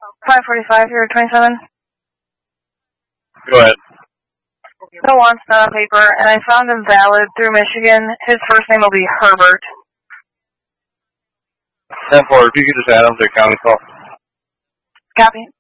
545, you're 27. Go ahead. No wants, not on paper, and I found him valid through Michigan. His first name will be Herbert. 10-4, if you could just add him to county call. Copy.